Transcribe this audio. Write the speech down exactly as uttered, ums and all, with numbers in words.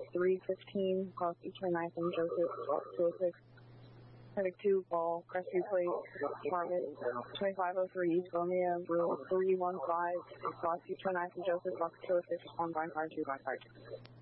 three fifteen, cross East twenty-ninth and Joseph, block two oh six. Traffic two, ball, Crestview Plate, Department twenty-five oh three, East Birmingham, room three one five, cross East twenty-ninth and Joseph, block two oh six, respond by car two by car two.